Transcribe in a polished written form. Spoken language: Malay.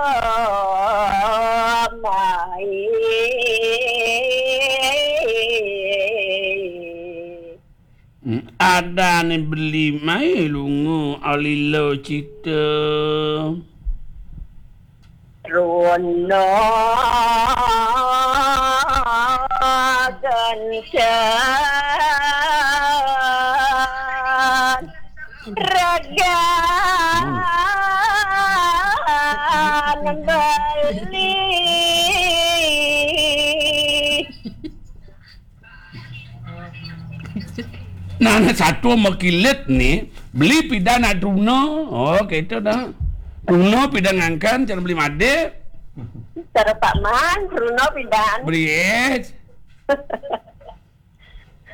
Ada ni beli mai lungu alilo cita Rono gancan raga beli Nah, satu makilit ni beli pidana Truno. Oh, gitu dah. Truno pidana ngangkan cara beli made. Cara Pak Man, Bruno pidan. Beli es.